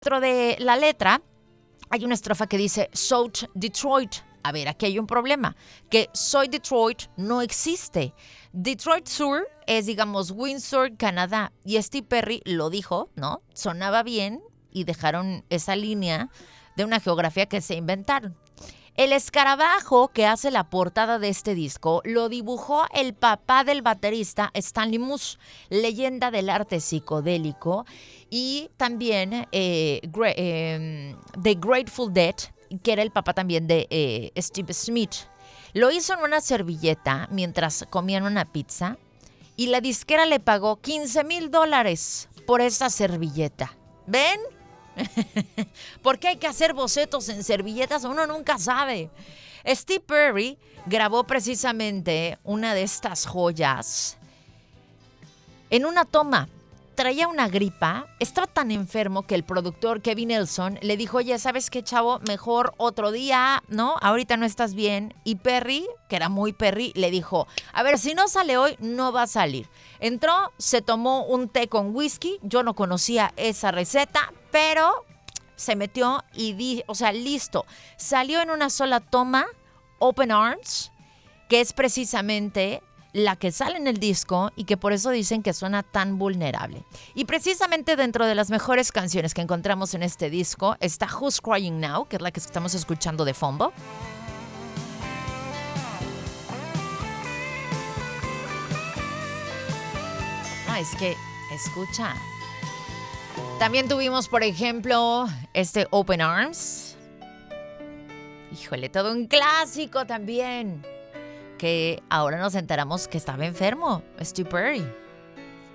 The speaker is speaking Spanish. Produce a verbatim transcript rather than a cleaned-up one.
Dentro de la letra hay una estrofa que dice South Detroit. A ver, aquí hay un problema, que Soy Detroit no existe. Detroit Sur es, digamos, Windsor, Canadá. Y Steve Perry lo dijo, ¿no? Sonaba bien y dejaron esa línea de una geografía que se inventaron. El escarabajo que hace la portada de este disco lo dibujó el papá del baterista Stanley Moose, leyenda del arte psicodélico, y también eh, gra- eh, The Grateful Dead, que era el papá también de eh, Steve Smith. Lo hizo en una servilleta mientras comían una pizza y la disquera le pagó quince mil dólares por esa servilleta. ¿Ven? ¿Por qué hay que hacer bocetos en servilletas? Uno nunca sabe. Steve Perry grabó precisamente una de estas joyas en una toma. Traía una gripa, estaba tan enfermo que el productor Kevin Nelson le dijo, oye, ¿sabes qué, chavo? Mejor otro día, ¿no? Ahorita no estás bien. Y Perry, que era muy Perry, le dijo, a ver, si no sale hoy, no va a salir. Entró, se tomó un té con whisky, yo no conocía esa receta, pero se metió y, di, o sea, listo. Salió en una sola toma, Open Arms, que es precisamente la que sale en el disco y que por eso dicen que suena tan vulnerable. Y precisamente dentro de las mejores canciones que encontramos en este disco está Who's Crying Now, que es la que estamos escuchando de fondo. Ah, es que, escucha. También tuvimos, por ejemplo, este Open Arms. Híjole, todo un clásico también. Que ahora nos enteramos que estaba enfermo, Steve Perry.